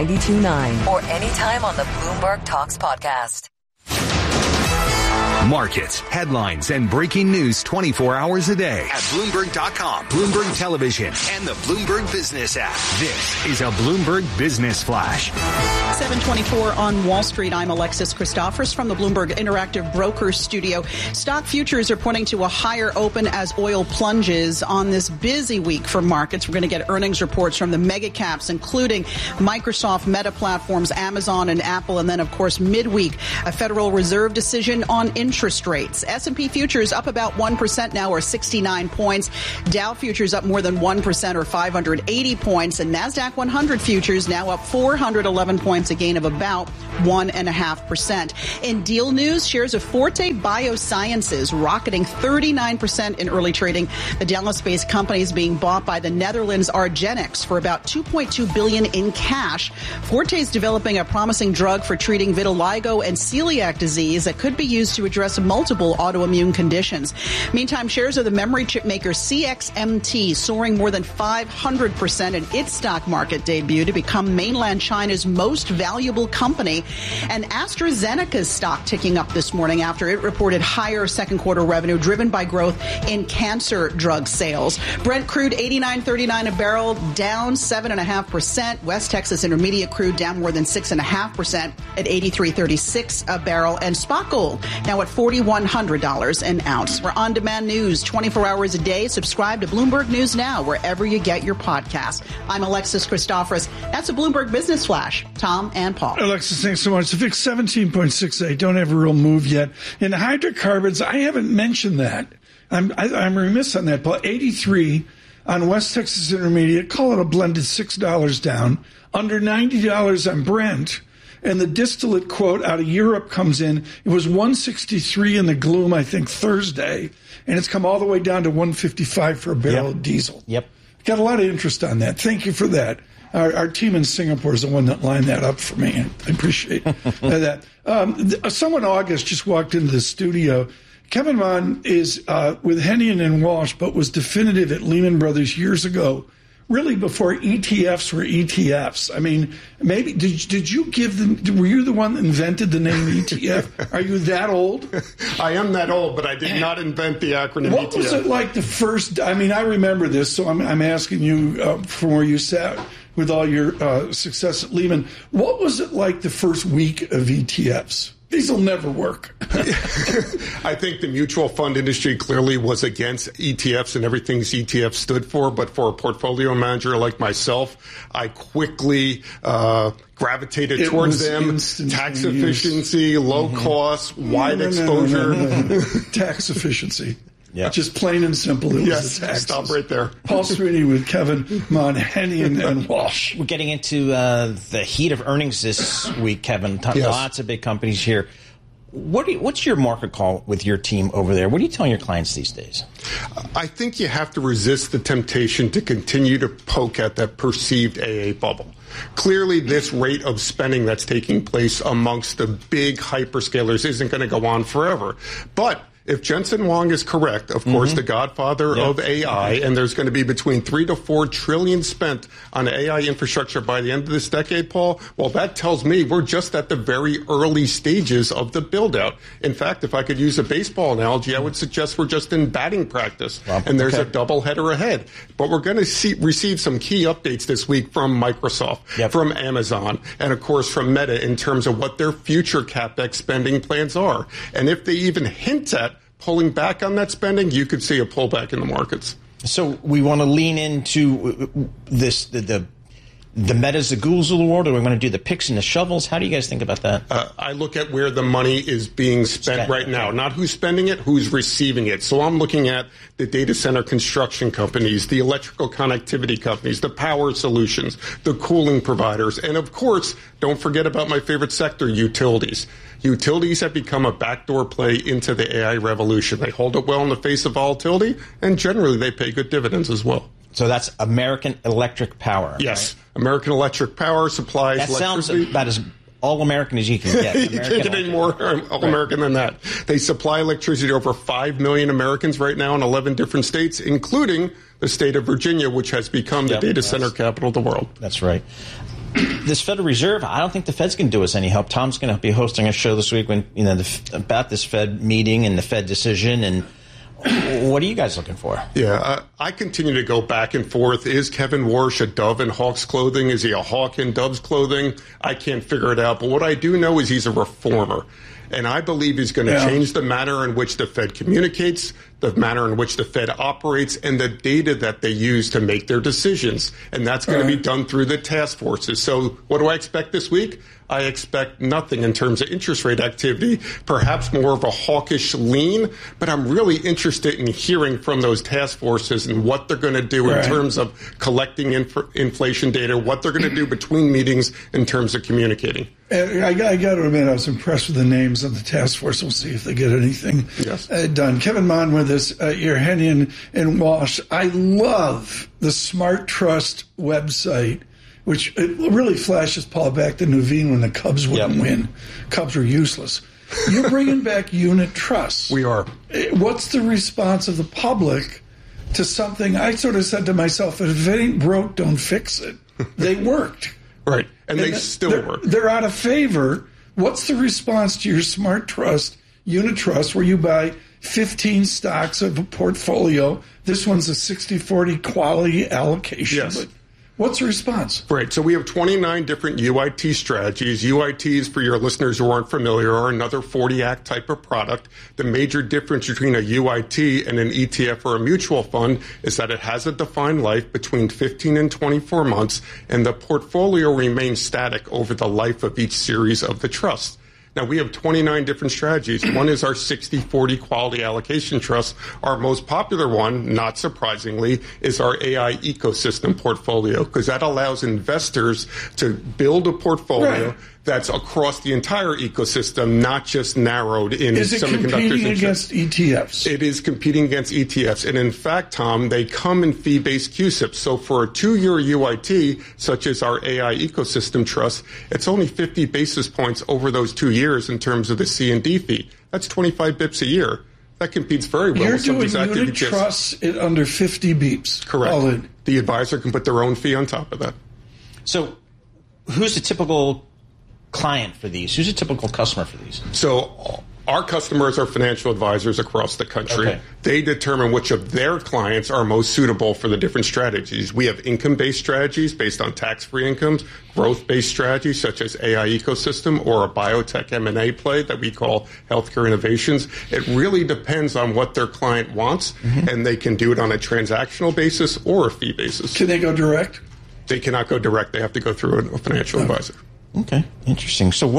92.9 or anytime on the Bloomberg Talks podcast. Markets, headlines, and breaking news 24 hours a day at Bloomberg.com, Bloomberg Television, and the Bloomberg Business app. This is a Bloomberg Business Flash. 7:24 on Wall Street. I'm Alexis Christophers from the Bloomberg Interactive Brokers Studio. Stock futures are pointing to a higher open as oil plunges on this busy week for markets. We're going to get earnings reports from the mega caps, including Microsoft, Meta Platforms, Amazon, and Apple. And then, of course, midweek, a Federal Reserve decision on interest rates. S&P futures up about 1% now, or 69 points. Dow futures up more than 1%, or 580 points. And NASDAQ 100 futures now up 411 points, a gain of about 1.5%. In deal news, shares of Forte Biosciences rocketing 39% in early trading. The Dallas-based company is being bought by the Netherlands argenx for about $2.2 billion in cash. Forte is developing a promising drug for treating vitiligo and celiac disease that could be used to address multiple autoimmune conditions. Meantime, shares of the memory chip maker CXMT soaring more than 500% in its stock market debut to become mainland China's most valuable company. And AstraZeneca's stock ticking up this morning after it reported higher second quarter revenue driven by growth in cancer drug sales. Brent crude $89.39 a barrel, down 7.5%. West Texas Intermediate crude down more than 6.5% at $83.36 a barrel. And spot gold now at $4,100 an ounce. For on-demand news 24 hours a day, subscribe to Bloomberg News Now wherever you get your podcasts. I'm Alexis Christophers. That's a Bloomberg Business Flash. Tom and Paul. Alexis, thanks so much. The VIX 17.68. Don't have a real move yet. In hydrocarbons, I haven't mentioned that. I'm remiss on that, Paul. 83 on West Texas Intermediate. Call it a blended $6 down. Under $90 on Brent. And the distillate quote out of Europe comes in. It was 163 in the gloom, I think, Thursday. And it's come all the way down to 155 for a barrel of diesel. Yep. Got a lot of interest on that. Thank you for that. Our team in Singapore is the one that lined that up for me. I appreciate that. Someone in August just walked into the studio. Kevin Mon is with Hennigan and Walsh, but was definitive at Lehman Brothers years ago, really before ETFs were ETFs. I mean, maybe did you give them? Were you the one that invented the name ETF? Are you that old? I am that old, but I did not invent the acronym what ETF. What was it like the first? I mean, I remember this, so I'm asking you from where you sat with all your success at Lehman. What was it like the first week of ETFs? These will never work. I think the mutual fund industry clearly was against ETFs and everything ETF stood for. But for a portfolio manager like myself, I quickly gravitated towards them. Tax efficiency, low cost, wide exposure. No. Tax efficiency. Yeah. Just plain and simple. It was the taxes. Stop right there. Paul Sweeney with Kevin Mon, Hennigan, and Walsh. We're getting into the heat of earnings this week, Kevin. Lots of big companies here. What's your market call with your team over there? What are you telling your clients these days? I think you have to resist the temptation to continue to poke at that perceived AA bubble. Clearly, this rate of spending that's taking place amongst the big hyperscalers isn't going to go on forever. But if Jensen Huang is correct, of course, the godfather of AI, and there's going to be between 3 to 4 trillion spent on AI infrastructure by the end of this decade, Paul, well, that tells me we're just at the very early stages of the build-out. In fact, if I could use a baseball analogy, I would suggest we're just in batting practice, and there's a doubleheader ahead. But we're going to receive some key updates this week from Microsoft, from Amazon, and, of course, from Meta in terms of what their future CapEx spending plans are. And if they even hint at pulling back on that spending, you could see a pullback in the markets. So we want to lean into this, the Metas, the Googles of the world, or we want to do the picks and the shovels? How do you guys think about that? I look at where the money is being spent right now, not who's spending it, who's receiving it. So I'm looking at the data center construction companies, the electrical connectivity companies, the power solutions, the cooling providers, and of course, don't forget about my favorite sector, utilities. Utilities have become a backdoor play into the AI revolution. They hold up well in the face of volatility, and generally they pay good dividends as well. So that's American Electric Power. Yes. Right? American Electric Power supplies that electricity. Sounds about as all-American as you can get. You can't get any more all-American than that. They supply electricity to over 5 million Americans right now in 11 different states, including the state of Virginia, which has become the data center capital of the world. That's right. this Federal Reserve, I don't think the Fed's going to do us any help. Tom's going to be hosting a show this week about this Fed meeting and the Fed decision. And what are you guys looking for? Yeah, I continue to go back and forth. Is Kevin Warsh a dove in Hawk's clothing? Is he a hawk in dove's clothing? I can't figure it out. But what I do know is he's a reformer. And I believe he's going to change the manner in which the Fed communicates, the manner in which the Fed operates, and the data that they use to make their decisions. And that's going to be done through the task forces. So what do I expect this week? I expect nothing in terms of interest rate activity, perhaps more of a hawkish lean, but I'm really interested in hearing from those task forces and what they're going to do in terms of collecting inflation data, what they're going to do between meetings in terms of communicating. I got to admit, I was impressed with the names of the task force. We'll see if they get anything done. Kevin Mon with us, Yerhenian and Walsh. I love the Smart Trust website, which it really flashes Paul back to Nuveen when the Cubs wouldn't win. Cubs were useless. You're bringing back unit trusts. We are. What's the response of the public to something? I sort of said to myself, if it ain't broke, don't fix it. They worked. Right, and they still work. They're out of favor. What's the response to your Smart Trust, unit trust, where you buy 15 stocks of a portfolio? This one's a 60-40 quality allocation. Yes. But what's the response? Right. So we have 29 different UIT strategies. UITs, for your listeners who aren't familiar, are another 40 Act type of product. The major difference between a UIT and an ETF or a mutual fund is that it has a defined life between 15 and 24 months, and the portfolio remains static over the life of each series of the trust. Now, we have 29 different strategies. One is our 60-40 quality allocation trust. Our most popular one, not surprisingly, is our AI ecosystem portfolio, because that allows investors to build a portfolio that's across the entire ecosystem, not just narrowed in semiconductors. Is it competing against ETFs? It is competing against ETFs. And in fact, Tom, they come in fee-based CUSIPs. So for a 2-year UIT, such as our AI ecosystem trust, it's only 50 basis points over those 2 years in terms of the C&D fee. That's 25 bips a year. That competes very well with some of these active You're doing unit trusts at under 50 beeps. Correct. The advisor can put their own fee on top of that. So who's the typical client for these? Who's a typical customer for these? So our customers are financial advisors across the country. Okay. They determine which of their clients are most suitable for the different strategies. We have income-based strategies based on tax-free incomes, growth-based strategies such as AI ecosystem or a biotech M&A play that we call healthcare innovations. It really depends on what their client wants, and they can do it on a transactional basis or a fee basis. Can they go direct? They cannot go direct. They have to go through a financial advisor. Okay, interesting. So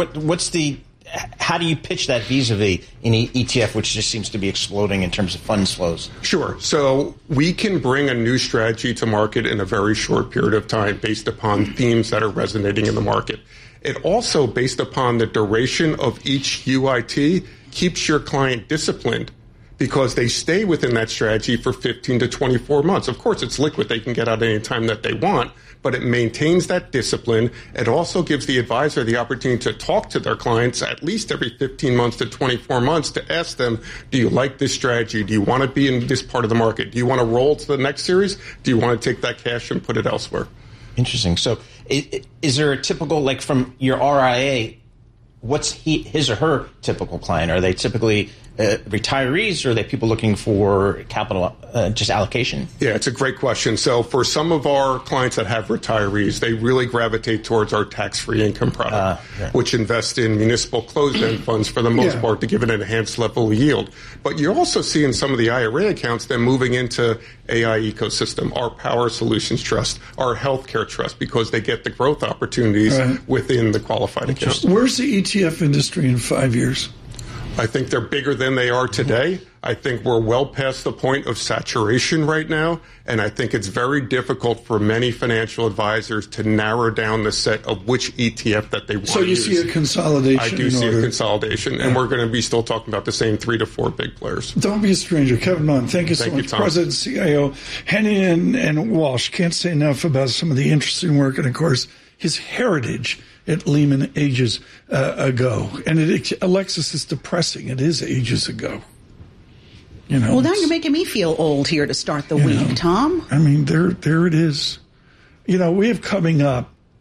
how do you pitch that vis-a-vis an ETF, which just seems to be exploding in terms of funds flows? Sure. So we can bring a new strategy to market in a very short period of time based upon themes that are resonating in the market. It also, based upon the duration of each UIT, keeps your client disciplined because they stay within that strategy for 15 to 24 months. Of course, it's liquid. They can get out any time that they want, but it maintains that discipline. It also gives the advisor the opportunity to talk to their clients at least every 15 months to 24 months to ask them, do you like this strategy? Do you want to be in this part of the market? Do you want to roll to the next series? Do you want to take that cash and put it elsewhere? Interesting. So is there a typical, like from your RIA, what's his or her typical client? Are they typically retirees, or are they people looking for capital just allocation? Yeah, it's a great question. So for some of our clients that have retirees, they really gravitate towards our tax-free income product, which invests in municipal closed-end funds for the most part to give it an enhanced level of yield. But you're also seeing some of the IRA accounts then moving into AI ecosystem, our Power Solutions Trust, our healthcare trust, because they get the growth opportunities within the qualified account. Where's the ETF industry in 5 years? I think they're bigger than they are today. I think we're well past the point of saturation right now, and I think it's very difficult for many financial advisors to narrow down the set of which ETF that they want to use. So you see a consolidation? I do see a consolidation, and we're going to be still talking about the same 3 to 4 big players. Don't be a stranger. Kevin Mon, thank you so much. Tom. President, CIO, Henny and Walsh. Can't say enough about some of the interesting work, and of course, his heritage at Lehman ages ago. And Alexis, is depressing. It is ages ago. You know, well, now you're making me feel old here to start the week, Tom. I mean, there it is. You know, we have coming up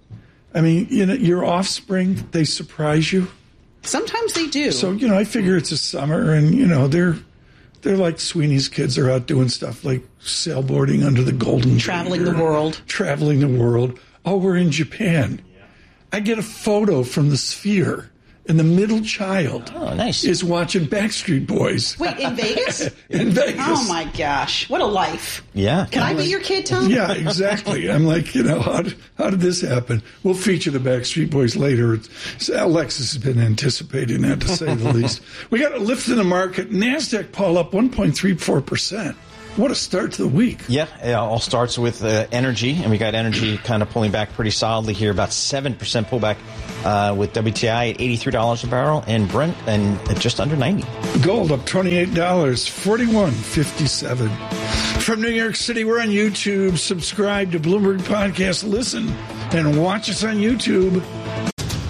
I mean, your offspring, they surprise you. Sometimes they do. So, I figure it's a summer and, they're like Sweeney's kids. They're out doing stuff like sailboarding under the Golden Traveling Gate, the world. Traveling the world. Oh, we're in Japan. I get a photo from the Sphere. And the middle child is watching Backstreet Boys. Wait, in Vegas? In Vegas. Oh, my gosh. What a life. Yeah. Can I be your kid, Tom? Yeah, exactly. I'm like, how did this happen? We'll feature the Backstreet Boys later. Alexis has been anticipating that, to say the least. We got a lift in the market. NASDAQ, Paul, up 1.34%. What a start to the week. Yeah, it all starts with energy, and we got energy kind of pulling back pretty solidly here, about 7% pullback with WTI at $83 a barrel and Brent and just under 90. Gold up $28, $41.57. From New York City, we're on YouTube. Subscribe to Bloomberg Podcast. Listen and watch us on YouTube.